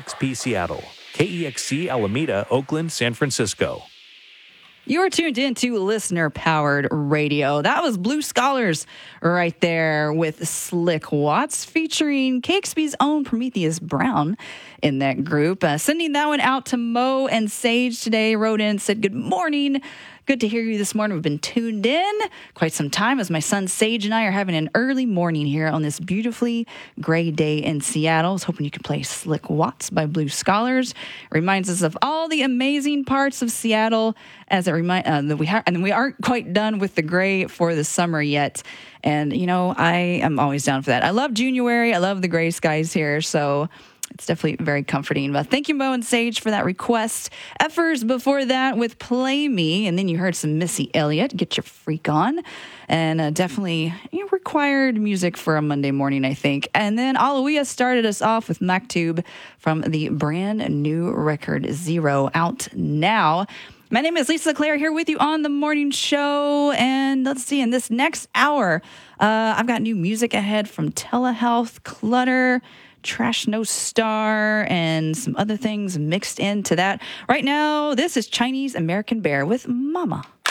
KEXP Seattle, KEXC Alameda, Oakland, San Francisco. You're tuned in to listener-powered radio. That was Blue Scholars right there with Slick Watts featuring KEXP's own Prometheus Brown in that group. Sending that one out to Mo and Sage today. Wrote in, said, good morning. Good to hear you this morning. We've been tuned in quite some time as my son Sage and I are having an early morning here on this beautifully gray day in Seattle. I was hoping you could play Slick Watts by Blue Scholars. It reminds us of all the amazing parts of Seattle as it that we aren't quite done with the gray for the summer yet. And, you know, I am always down for that. I love January. I love the gray skies here. So it's definitely very comforting. But thank you, Mo and Sage, for that request. Effers before that with Play Me. And then you heard some Missy Elliott, Get Your Freak On. And definitely required music for a Monday morning, I think. And then Aloia started us off with Maktub from the brand new record Zero, out now. My name is Lisa Claire here with you on the morning show. And let's see, in this next hour, I've got new music ahead from Telehealth, Clutter, Trash No Star, and some other things mixed into that. Right now, this is Chinese American Bear with Mama.